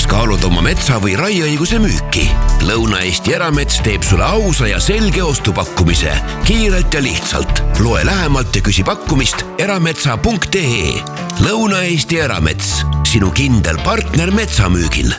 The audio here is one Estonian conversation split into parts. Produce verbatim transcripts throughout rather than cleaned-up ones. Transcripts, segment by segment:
kaalud oma metsa või raieõiguse müüki? Lõuna-Eesti Eramets teeb sulle ausa ja selge ostupakkumise. Kiirelt ja lihtsalt. Loe lähemalt ja küsi pakkumist erametsa punkt ee. Lõuna-Eesti Eramets. Sinu kindel partner metsamüügil.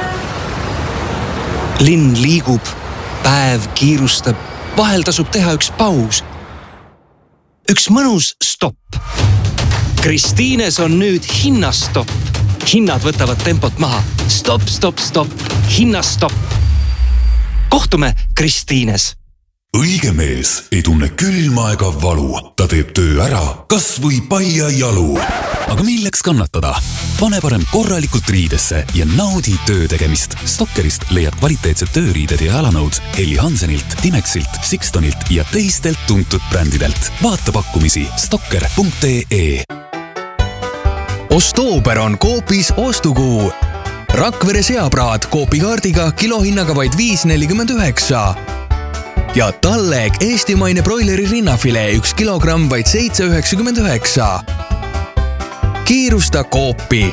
Linn liigub, päev kiirustab, vahel tasub teha üks paus. Üks mõnus stopp. Kristiines on nüüd hinnastopp. Hinnad võtavad tempot maha. Stop, stop, stop. Hinnastopp. Kohtume Kristiines. Õige mees ei tunne külma ega valu. Ta teeb töö ära, kas või paia jalu. Aga milleks kannatada? Pane parem korralikult riidesse ja naudi töö tegemist. Stokkerist leiad kvaliteetsed tööriided ja jalanõud Helli Hansenilt, Timexilt, Sixtonilt ja teistelt tuntud brändidelt. Vaata pakkumisi stokker punkt ee. Ostoober on Coopis ostukuu. Rakvere seapraad Coopi kaardiga kilohinnaga vaid viis nelikümmend üheksa. Ja talleg eestimaine broileri rinnafile üks kilogramm vaid seitse üheksakümmend üheksa. Kiirusta Coopi.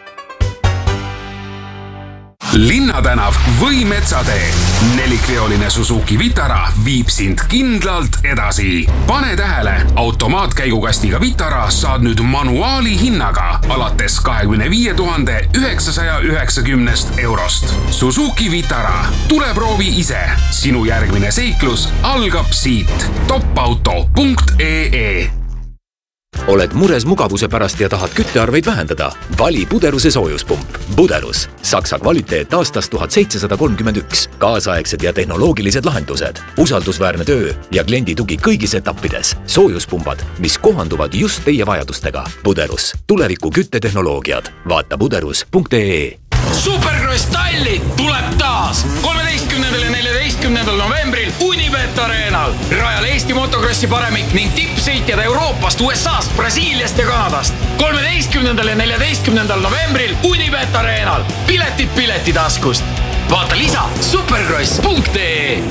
Linnatänav või Metsatee. Nelikveoline Suzuki Vitara viib sind kindlalt edasi. Pane tähele, automaatkäigukastiga Vitara saad nüüd manuaali hinnaga alates kahekümne viie tuhande üheksasaja üheksakümnest eurost. Suzuki Vitara. Tule proovi ise. Sinu järgmine seiklus algab siit. topauto punkt ee. Oled mures mugavuse pärast ja tahad küttearveid vähendada? Vali Buderuse soojuspump. Buderus. Saksa kvaliteet aastast tuhat seitsesada kolmkümmend üks. Kaasaegsed ja tehnoloogilised lahendused. Usaldusväärne töö ja kliendi tugi kõigis etappides. Soojuspumbad, mis kohanduvad just teie vajadustega. Buderus. Tuleviku küttetehnoloogiad. Vaata buderus punkt ee. Supercross Tallinn tuleb taas kolmeteistkümnendal ja neljateistkümnendal novembril Unibet Arenal. Rajal Eesti motokrossi paremik ning tippsõitjad Euroopast, U S A-st, Brasiiliast ja Kanadast. kolmeteistkümnendal ja neljateistkümnendal novembril Unibet Arenal. Piletid piletitaskust. Vaata lisa supercross punkt ee.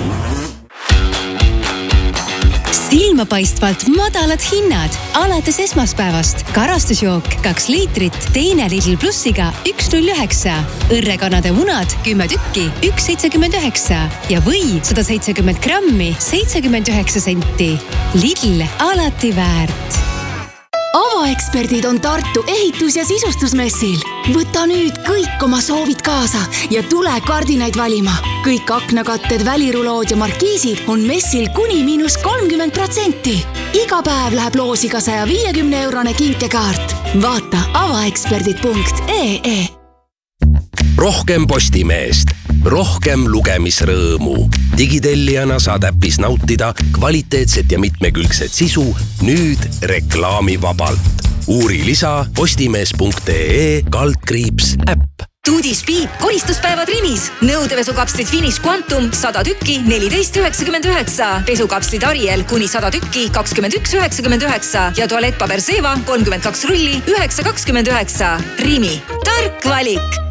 Silmapaistvalt madalad hinnad alates esmaspäevast. Karastusjook kaks liitrit, teine Lidl plussiga üks null üheksa. Õrrekanade munad kümme tükki, üks seitsekümmend üheksa ja või sada seitsekümmend grammi, seitsekümmend üheksa senti. Lidl alati väärt. Avaeksperdid on Tartu ehitus- ja sisustusmessil. Võta nüüd kõik oma soovid kaasa ja tule kardinaid valima. Kõik aknakatted, välirulood ja markiisid on messil kuni miinus kolmkümmend protsenti. Iga päev läheb loosiga saja viiekümne eurone kinkekaart. Vaata avaeksperdid punkt ee. Rohkem Postimeest. Rohkem lugemisrõõmu. Digitellijana saad äppis nautida kvaliteetset ja mitmekülgset sisu nüüd reklaamivabalt. Uuri lisa postimees punkt ee kaldkriips äpp. Tuudi Speed koristuspäevad Rimis. Nõudevesukapslid Finish Quantum sada tükki neliteist üheksakümmend üheksa. Pesukapslid Ariel kuni sada tükki kakskümmend üks üheksakümmend üheksa. Ja tualettpaber Seva kolmkümmend kaks rulli üheksa kakskümmend üheksa. Rimi. Tark valik.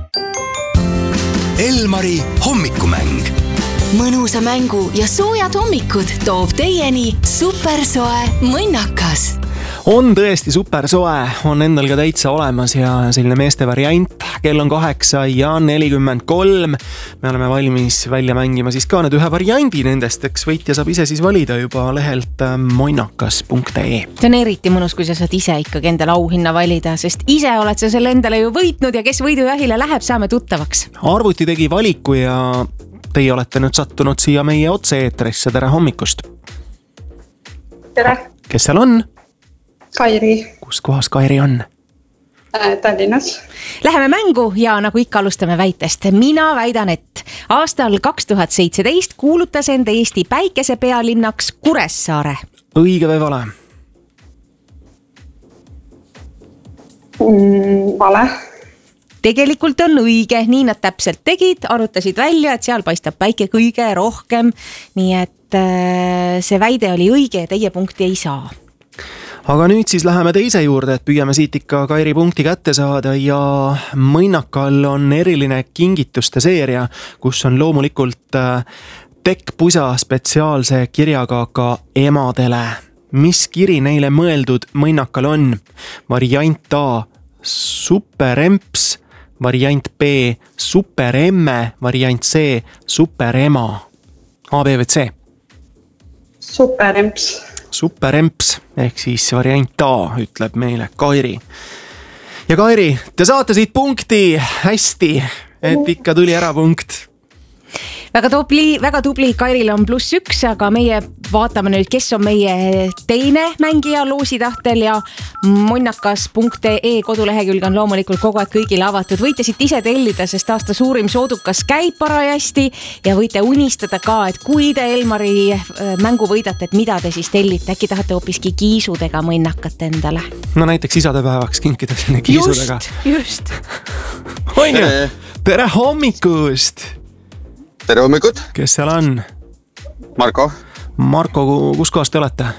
Elmari hommikumäng. Mõnusa mängu ja soojad hommikud toob teieni supersoe mõnnakas. On tõesti supersoe, on endal ka täitsa olemas ja selline meeste variant. Kell on kaheksa ja nelikümmend kolm. Me oleme valmis välja mängima siis ka need ühe variandi nendest, eks võitja saab ise siis valida juba lehelt moinakas punkt ee. See on eriti mõnus, kui sa saad ise ikkagi endale auhinna valida, sest ise oled sa selle endale ju võitnud ja kes võidujahile läheb, saame tuttavaks. Arvuti tegi valiku ja teie olete nüüd sattunud siia meie otse-eetrisse. Tere hommikust! Tere! Kes seal on? Kairi. Kus kohas Kairi on? Tallinnas. Läheme mängu ja nagu ikka alustame väitest. Mina väidan, et aastal kaks tuhat seitseteist kuulutas end Eesti päikesepealinnaks Kuressaare. Õige või vale? Mm, vale. Tegelikult on õige, nii nad täpselt tegid, arutasid välja, et seal paistab päike kõige rohkem. Nii et see väide oli õige ja teie punkti ei saa. Aga nüüd siis läheme teise juurde, et püüame siit ikka Kairi punkti kätte saada ja Mõnnakal on eriline kingituste seeria, kus on loomulikult tekkpusa spetsiaalse kirjaga ka emadele. Mis kiri neile mõeldud Mõnnakal on? Variant A, superemps, variant B superemme, variant C superema. A, B või C? Superemps. Superemps ehk siis variant A, ütleb meile Kairi. Ja Kairi, te saate siit punkti hästi, et ikka tuli ära punkt. Väga tubli, väga tubli, Kairil on pluss üks, aga meie vaatame nüüd, kes on meie teine mängija loositahtel ja monnakas punkt ee kodulehekülg on loomulikult kogu aeg kõigile avatud. Võite siit ise tellida, sest aasta suurim soodukas käib parajasti ja võite unistada ka, et kui te Elmari mängu võidate, et mida te siis tellite, äkki tahate hoopiski kiisudega mõnnakat endale. No näiteks isadepäevaks kinkida sinne kiisudega. Just, just. Onju, tere hommikust! Tere hommikut. Kes seal on? Marko. Marko, kus kohas te olete?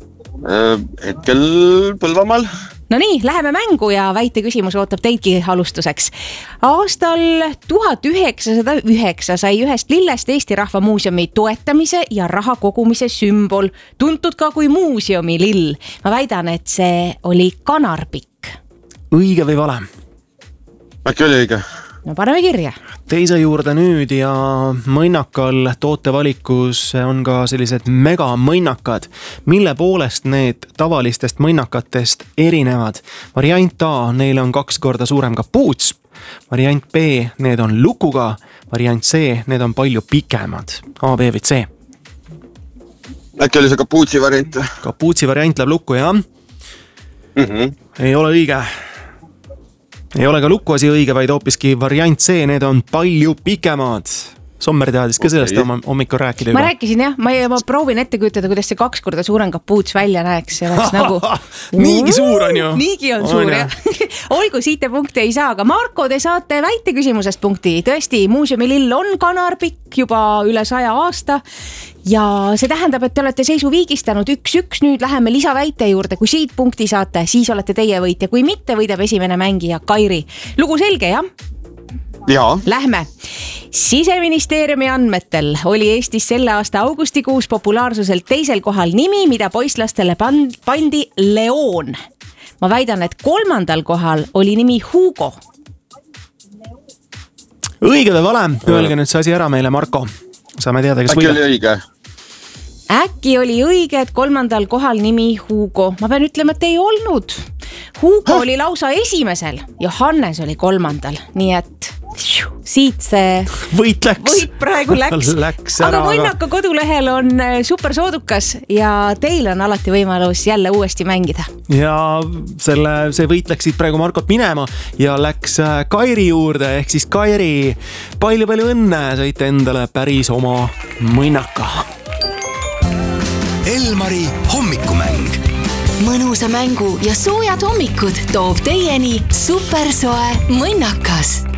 Hetkel Põlvamaal. No nii, läheme mängu ja väite küsimus ootab teidki alustuseks. Aastal tuhat üheksasada üheksa sai ühest lillest Eesti Rahva Muuseumi toetamise ja raha kogumise sümbol, tuntud ka kui muuseumi lill. Ma väidan, et see oli kanarpikk. Õige või vale? Äkki oli õige? No paneme kirja. Teise juurde nüüd ja mõnnakal tootevalikus on ka sellised megamõnnakad, mille poolest need tavalistest mõnnakatest erinevad. Variant A, neil on kaks korda suurem kapuuts. Variant B, need on lukuga. Variant C, need on palju pikemad. A, B või C? Äkki oli see kapuutsi variant? Kapuutsi variant läheb lukku, jah? Mm-hmm. Ei ole õige. Ei ole ka luku asi õige, vaid hoopiski variant C, need on palju pikemad. Sommer teadis ka sellest okay. Oma hommikul rääkida juba. Ma rääkisin jah, ma, ma proovin ette kujutada, kuidas see kaks korda suurem kapuuts välja näeks. See oleks nagu... Niigi suur on ju. Niigi on suur, on, jah. Olgu, siit punkti ei saa, aga Marko, te saate väite küsimusest punkti. Tõesti, muuseumi lill on kanarpikk juba üle saja aasta. Ja see tähendab, et te olete seisu viigistanud üks-üks, nüüd läheme lisaväite juurde. Kui siit punkti saate, siis olete teie võitja. Kui mitte, võidab esimene mängija Kairi. Lugu selge, jah? Jaa. Lähme. Siseministeeriumi andmetel oli Eestis selle aasta augustikuus populaarsuselt teisel kohal nimi, mida poislastele pandi Leon. Ma väidan, et kolmandal kohal oli nimi Hugo. Õige või vale? Öelge nüüd see asi ära meile, Marko. Saame teada, kes võidab. Äkki oli õige? Äkki oli õige, et kolmandal kohal nimi Hugo. Ma pean ütlema, et ei olnud. Hugo ha? Oli lausa esimesel ja Hannes oli kolmandal. Nii et siit see võit läks. Võit praegu läks. läks aga Mõnnaka kodulehel on super soodukas ja teil on alati võimalus jälle uuesti mängida. Ja selle, see võit läks siit praegu Markot minema ja läks Kairi juurde, ehk siis Kairi, palju-palju õnne, saite endale päris oma Mõnnaka. Elmari hommikumäng. Mõnusa mängu ja soojad hommikud toob teieni supersoe Mõnnakas.